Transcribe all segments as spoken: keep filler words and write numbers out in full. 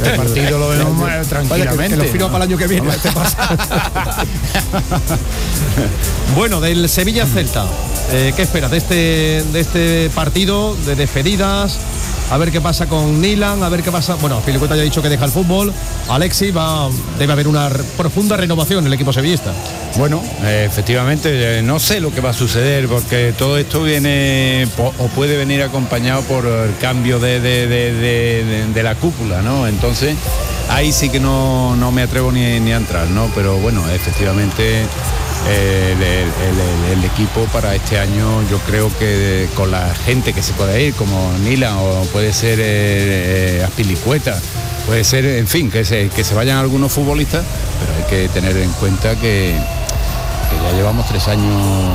este partido lo vemos más tranquilamente. Vaya, que, que lo firma, ¿no?, para el año que viene. Este pasa. Bueno, del Sevilla-Celta, eh, ¿qué esperas de este, de este partido de despedidas? A ver qué pasa con Nilan, a ver qué pasa. Bueno, Azpilicueta ya ha dicho que deja el fútbol. Alexis, va, debe haber una r- profunda renovación en el equipo sevillista. Bueno, eh, efectivamente, eh, no sé lo que va a suceder, porque todo esto viene po- o puede venir acompañado por el cambio de, de, de, de, de, de la cúpula, ¿no? Entonces, ahí sí que no, no me atrevo ni, ni a entrar, ¿no? Pero bueno, efectivamente, eh, el, el, el, el equipo para este año, yo creo que con la gente que se puede ir, como Nilan o puede ser eh, eh, Azpilicueta, puede ser, en fin, que se, que se vayan algunos futbolistas, pero hay que tener en cuenta que, que ya llevamos tres años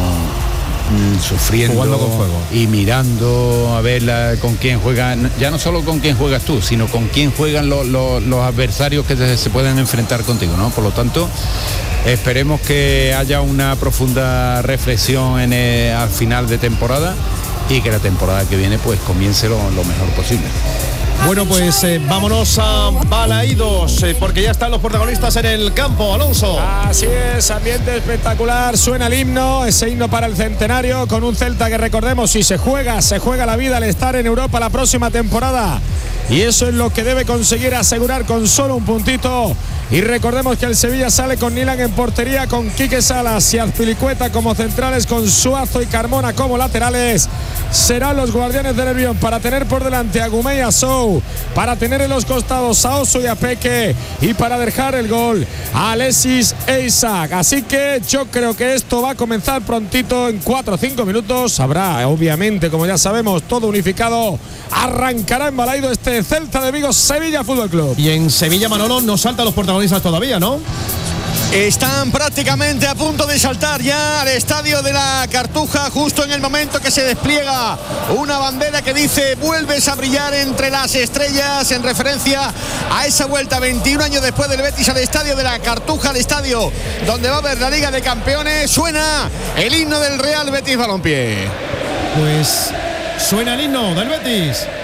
mmm, sufriendo, jugando con fuego y mirando a ver la, con quién juegan, ya no solo con quién juegas tú, sino con quién juegan lo, lo, los adversarios que se, se pueden enfrentar contigo, ¿no? Por lo tanto, esperemos que haya una profunda reflexión en el, al final de temporada, y que la temporada que viene pues comience lo, lo mejor posible. Bueno, pues eh, vámonos a Balaídos, eh, porque ya están los protagonistas en el campo, Alonso. Así es, ambiente espectacular, suena el himno, ese himno para el centenario, con un Celta que, recordemos, si se juega, se juega la vida al estar en Europa la próxima temporada. Y eso es lo que debe conseguir asegurar con solo un puntito. Y recordemos que el Sevilla sale con Nilan en portería, con Quique Salas y Azpilicueta como centrales, con Suazo y Carmona como laterales. Serán los guardianes del Nervión para tener por delante a Gumey y a Sou, para tener en los costados a Oso y a Peque, y para dejar el gol a Alexis e Isaac. Así que yo creo que esto va a comenzar prontito, en cuatro o cinco minutos. Habrá, obviamente, como ya sabemos, todo unificado. Arrancará en Balaido este Celta de Vigo Sevilla Fútbol Club. Y en Sevilla, Manolo, no saltan los protagonistas todavía, ¿no? Están prácticamente a punto de saltar ya al estadio de la Cartuja, justo en el momento que se despliega una bandera que dice: vuelves a brillar entre las estrellas, en referencia a esa vuelta veintiún años después del Betis al estadio de la Cartuja, al estadio donde va a haber la Liga de Campeones. Suena el himno del Real Betis Balompié. Pues suena el himno del Betis.